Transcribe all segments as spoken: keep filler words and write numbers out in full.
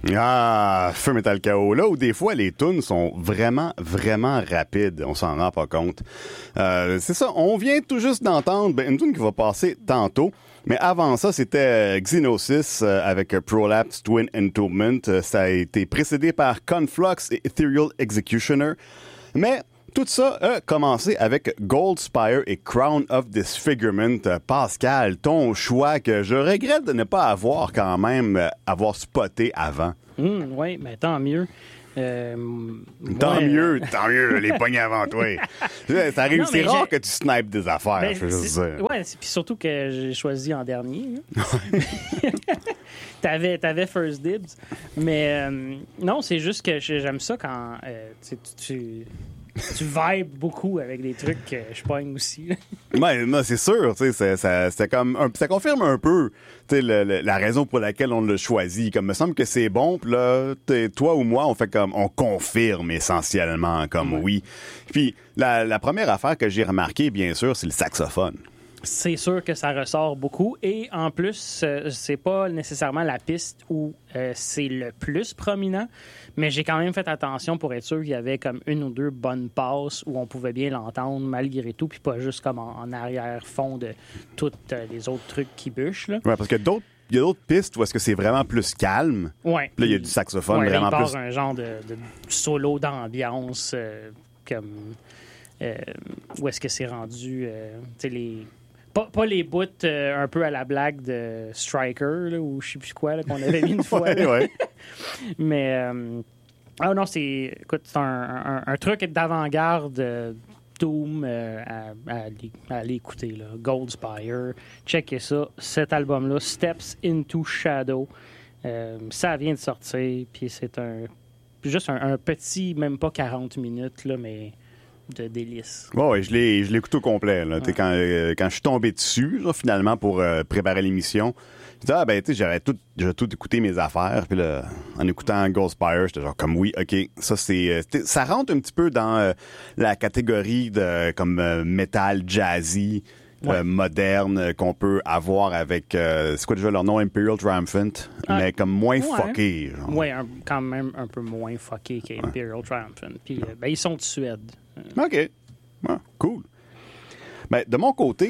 Ah, Feu Metal Chaos, là où des fois les tunes sont vraiment, vraiment rapides, on s'en rend pas compte. Euh, c'est ça, on vient tout juste d'entendre ben, une tune qui va passer tantôt, mais avant ça, c'était Xenosis euh, avec Prolapse Twin Entombment. Euh, ça a été précédé par Conflux et Ethereal Executioner, mais tout ça a commencé avec Goldspire et Crown of Disfigurement. Pascal, ton choix que je regrette de ne pas avoir quand même euh, avoir spoté avant. Mmh, oui, mais tant mieux. Euh, tant ouais, mieux, tant mieux, les pognets avant toi. Ça arrive, Non, c'est mais rare j'ai- que tu snipes des affaires, ben, je veux juste c'est- dire. ouais, c'est- puis surtout que j'ai choisi en dernier. là. t'avais, t'avais first dibs. Mais euh, non, c'est juste que j'aime ça quand euh, tu, tu, tu vibes beaucoup avec des trucs que je pogne aussi. là. Ouais, non, c'est sûr, tu sais, c'est- ça, c'est comme un- ça confirme un peu, tu sais, le- le- la raison pour laquelle on l'a choisi. Comme, me semble que c'est bon, puis là, t'es- toi ou moi, on fait comme, on confirme essentiellement, comme Ouais. oui. Puis la, la première affaire que j'ai remarqué, bien sûr, c'est le saxophone. C'est sûr que ça ressort beaucoup. Et en plus, euh, c'est pas nécessairement la piste où euh, c'est le plus prominent, mais j'ai quand même fait attention pour être sûr qu'il y avait comme une ou deux bonnes passes où on pouvait bien l'entendre malgré tout, puis pas juste comme en, en arrière-fond de tous euh, les autres trucs qui bûchent. Là. Ouais, parce que d'autres, il y a d'autres pistes où est-ce que c'est vraiment plus calme. Ouais. Là, il y a du saxophone Ouais, là, vraiment il part plus. un genre de, de solo d'ambiance euh, comme euh, où est-ce que c'est rendu euh, tu sais les pas, pas les bouts euh, un peu à la blague de Striker là, ou je sais plus quoi là, qu'on avait mis une fois Ouais, là. ouais. mais euh, ah non c'est écoute c'est un, un, un truc d'avant-garde euh, Doom euh, à, à, aller- à aller écouter là. Goldspire, checkez ça, cet album là Steps into Shadow. Euh, ça vient de sortir, puis c'est un juste un, un petit, même pas quarante minutes, là, mais de délice. Ouais, ouais, je l'ai, je l'écoute au complet. Là. Ouais. Quand, euh, quand je suis tombé dessus, là, finalement, pour euh, préparer l'émission, je disais, ah, ben, tu sais, j'aurais tout, j'aurais tout écouté mes affaires. Puis là, en écoutant Ghostspire, j'étais genre, comme oui, OK, ça, c'est. euh, c'est- ça rentre un petit peu dans euh, la catégorie de, comme, euh, metal jazzy. Ouais. euh, moderne euh, qu'on peut avoir avec euh, c'est quoi déjà leur nom, Imperial Triumphant, Ah, mais comme moins ouais. fucké genre. Ouais, un- quand même un peu moins fucké qu'Imperial Triumphant. Puis, euh, ben, ils sont de Suède. OK. Ouais, cool. Ben, de mon côté,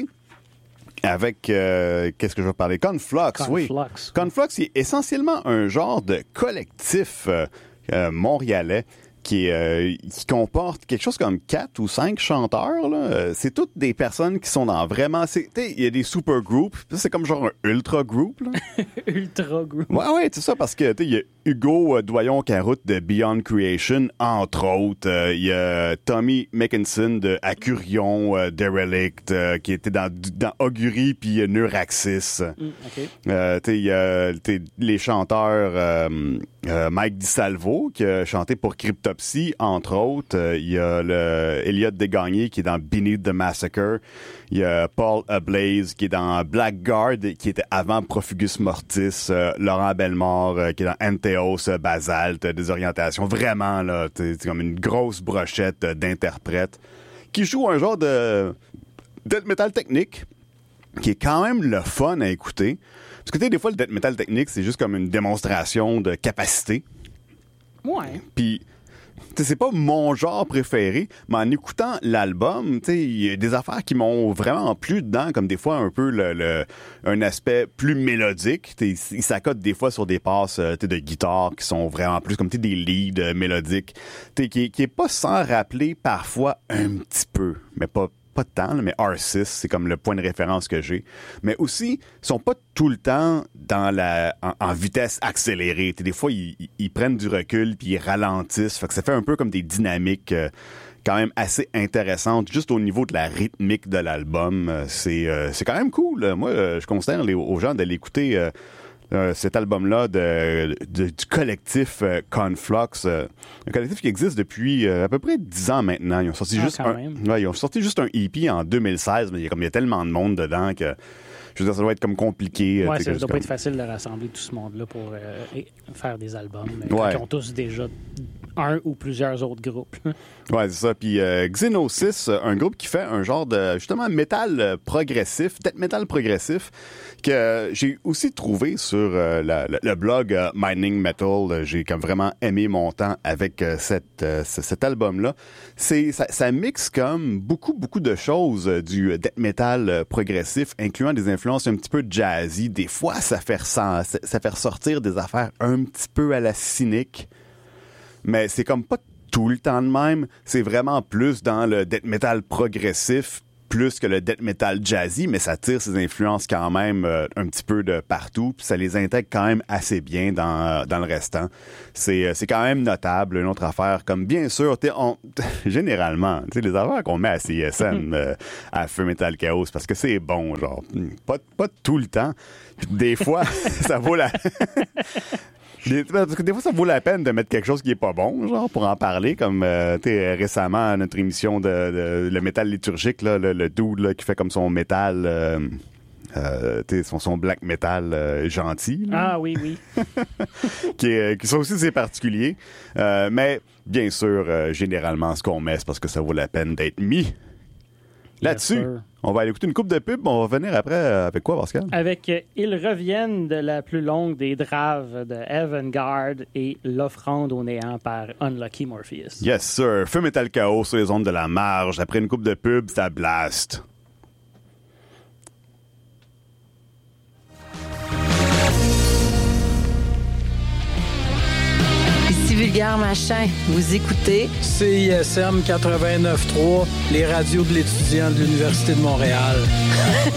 avec, euh, qu'est-ce que je vais parler? Conflux, oui. Conflux. Conflux, c'est essentiellement un genre de collectif euh, euh, montréalais qui, euh, qui comporte quelque chose comme quatre ou cinq chanteurs. Là. Euh, C'est toutes des personnes qui sont dans vraiment... c'est- tu sais, il y a des super groupes. C'est comme genre un ultra group. Là. Ultra group. Ouais, ouais, c'est ça, parce que, tu sais, il y a Hugo euh, Doyon-Caroute de Beyond Creation, entre autres. Euh, Il y a Tommy Mackinson de Accurion, euh, Derelict, euh, qui était dans, dans Augury puis euh, Neuraxis. Mm, OK. Euh, tu sais, il y a t'sais, les chanteurs euh, euh, Mike DiSalvo, qui a chanté pour Cryptopsy, entre autres. Euh, Il y a le Elliot Desgagnés, qui est dans Beneath the Massacre. Il y a Paul Ablaze, qui est dans Blackguard, qui était avant Profugus Mortis. Euh, Laurent Bellemare, euh, qui est dans Anteos, euh, Basalte, euh, Désorientation. Vraiment, là, t'sais, c'est comme une grosse brochette euh, d'interprètes qui jouent un genre de death metal technique qui est quand même le fun à écouter. Parce que, tu sais, des fois, le death metal technique, c'est juste comme une démonstration de capacité. Ouais. Puis, tu sais, c'est pas mon genre préféré, mais en écoutant l'album, tu sais, il y a des affaires qui m'ont vraiment plu dedans, comme des fois un peu le, le un aspect plus mélodique. Tu sais, il s'accote des fois sur des passes euh, tu sais, de guitare qui sont vraiment plus comme tu sais, des leads euh, mélodiques, tu sais, qui, qui est pas sans rappeler parfois un petit peu, mais pas pas de temps, là, mais R six, c'est comme le point de référence que j'ai. Mais aussi, ils sont pas tout le temps dans la en, en vitesse accélérée. T'sais, des fois, ils, ils, ils prennent du recul puis ils ralentissent. Fait que ça fait un peu comme des dynamiques euh, quand même assez intéressantes, juste au niveau de la rythmique de l'album. Euh, c'est euh, c'est quand même cool. Moi, euh, je conseille les, aux gens d'aller écouter euh, euh, cet album-là de, de- du collectif euh, Conflux. Euh, un collectif qui existe depuis euh, à peu près dix ans maintenant. Ils ont sorti Ah, juste quand un, même. ouais, ils ont sorti juste un E P en deux mille seize, mais il y a, comme, il y a tellement de monde dedans que je veux dire, ça doit être comme compliqué. euh, Ouais, t'sais, ça que doit c'est pas être comme- facile de rassembler tout ce monde-là pour euh, et- faire des albums. Mais Ouais. Ils ont tous déjà un ou plusieurs autres groupes. Ouais, c'est ça. Puis euh, Xenosis, un groupe qui fait un genre de, justement, métal progressif, death metal progressif, que j'ai aussi trouvé sur euh, la, le, le blog euh, Mining Metal. J'ai comme vraiment aimé mon temps avec euh, cette, euh, cet album-là. C'est, ça, ça mixe comme beaucoup, beaucoup de choses euh, du death metal euh, progressif, incluant des influences un petit peu jazzy. Des fois, ça fait, ressent, ça, ça fait ressortir des affaires un petit peu à la cynique. Mais c'est comme pas tout le temps de même. C'est vraiment plus dans le death metal progressif, plus que le death metal jazzy, mais ça tire ses influences quand même euh, un petit peu de partout, puis ça les intègre quand même assez bien dans, euh, dans le restant. C'est, c'est quand même notable, une autre affaire. Comme bien sûr, on, généralement, les affaires qu'on met à C S M, euh, à Feu Metal Chaos, parce que c'est bon, genre, pas, pas tout le temps. Des fois, ça vaut la... Des, parce que des fois, ça vaut la peine de mettre quelque chose qui est pas bon, genre, pour en parler, comme euh, récemment à notre émission de, de le métal liturgique, là, le, le dude là, qui fait comme son métal, euh, euh, son, son black metal euh, gentil. Là. Ah oui, oui. qui, est, qui sont aussi assez particuliers. Euh, mais bien sûr, euh, généralement, ce qu'on met, c'est parce que ça vaut la peine d'être mis. Là-dessus, yes, on va aller écouter une coupe de pub, on va venir après avec quoi, Pascal? Avec euh, Ils reviennent de la plus longue des draves de Avantgarde et L'offrande au néant par Unlucky Morpheus. Yes, sir. Feu Metal Chaos sur les ondes de la marge. Après une coupe de pub, ça blast. Vulgaire Machin, vous écoutez C I S M quatre-vingt-neuf trois, les radios de l'étudiant de l'Université de Montréal.